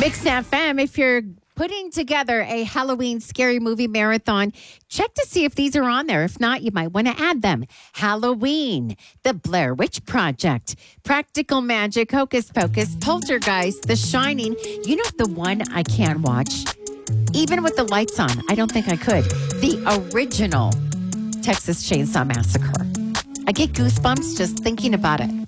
Mix FM, if you're putting together a Halloween scary movie marathon, check to see if these are on there. If not, you might want to add them. Halloween, The Blair Witch Project, Practical Magic, Hocus Pocus, Poltergeist, The Shining. You know the one I can watch? Even with the lights on, I don't think I could. The original Texas Chainsaw Massacre. I get goosebumps just thinking about it.